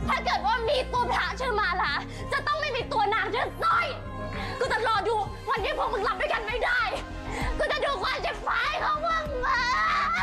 ถ้าเกิดว่า